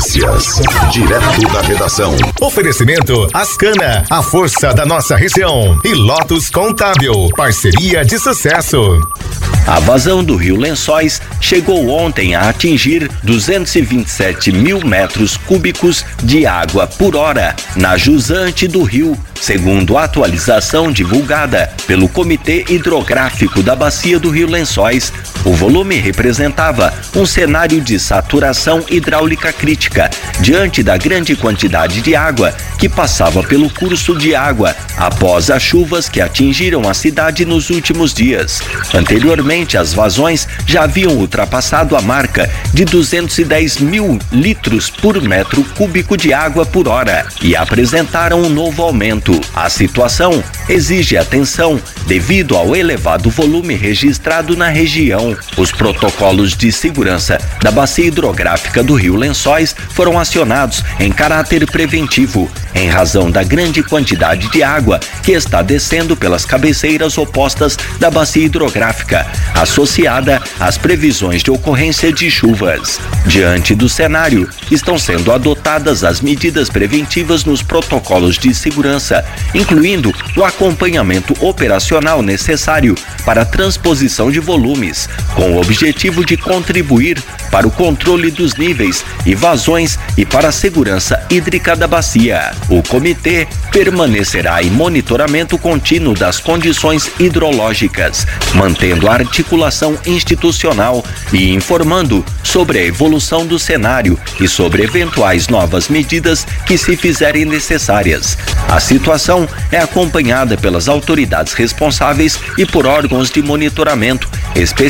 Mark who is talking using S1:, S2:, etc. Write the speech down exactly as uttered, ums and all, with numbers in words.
S1: Notícias, direto da redação.
S2: Oferecimento Ascana, a força da nossa região. E Lotus Contábil, parceria de sucesso.
S3: A vazão do Rio Lençóis chegou ontem a atingir duzentos e vinte e sete mil metros cúbicos de água por hora na jusante do rio, segundo a atualização divulgada pelo Comitê Hidrográfico da Bacia do Rio Lençóis. O volume representava um cenário de saturação hidráulica crítica diante da grande quantidade de água que passava pelo curso de água após as chuvas que atingiram a cidade nos últimos dias. Anteriormente, as vazões já haviam ultrapassado a marca de duzentos e dez mil litros por metro cúbico de água por hora e apresentaram um novo aumento. A situação exige atenção devido ao elevado volume registrado na região. Os protocolos de segurança da Bacia Hidrográfica do Rio Lençóis foram acionados em caráter preventivo, em razão da grande quantidade de água que está descendo pelas cabeceiras opostas da Bacia Hidrográfica, associada às previsões de ocorrência de chuvas. Diante do cenário, estão sendo adotadas as medidas preventivas nos protocolos de segurança, incluindo o acompanhamento operacional necessário para a transposição de volumes, com o objetivo de contribuir para o controle dos níveis e vazões e para a segurança hídrica da bacia. O comitê permanecerá em monitoramento contínuo das condições hidrológicas, mantendo a articulação institucional e informando sobre a evolução do cenário e sobre eventuais novas medidas que se fizerem necessárias. A situação é acompanhada pelas autoridades responsáveis e por órgãos de monitoramento, especialmente